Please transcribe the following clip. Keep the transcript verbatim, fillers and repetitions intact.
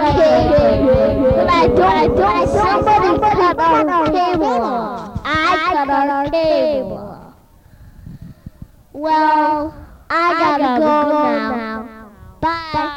cable. But I don't, but I somebody cut our cable. I cut our cable. Well, I gotta go now. Bye.